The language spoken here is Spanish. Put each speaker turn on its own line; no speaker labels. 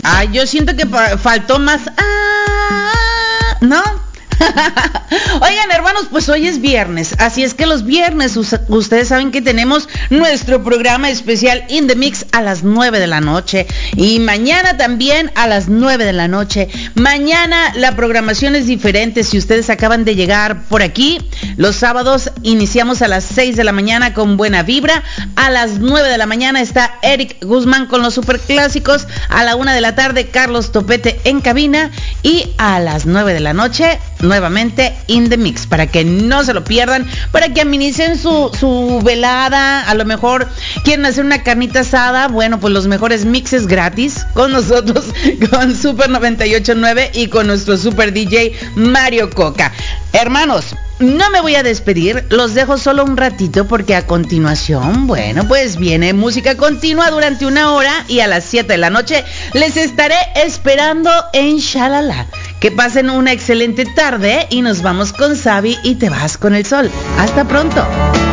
Ay, yo siento que faltó más. ¿No? Oigan, hermanos, pues hoy es viernes, así es que los viernes ustedes saben que tenemos nuestro programa especial In The Mix a las 9 de la noche y mañana también a las 9 de la noche. Mañana la programación es diferente. Si ustedes acaban de llegar por aquí, los sábados iniciamos a las 6 de la mañana con Buena Vibra. A las 9 de la mañana está Eric Guzmán con los superclásicos. A la 1 de la tarde, Carlos Topete en cabina. Y a las 9 de la noche, nuevamente In The Mix, para que no se lo pierdan, para que aminicen su velada. A lo mejor quieren hacer una carnita asada, bueno, pues los mejores mixes gratis con nosotros, con Super 98.9 y con nuestro super DJ Mario Coca. Hermanos, no me voy a despedir, los dejo solo un ratito porque a continuación, bueno, pues viene música continua durante 1 hora y a las 7 de la noche les estaré esperando en Shalala. Que pasen una excelente tarde y nos vamos con Sabi y Te Vas con el Sol. Hasta pronto.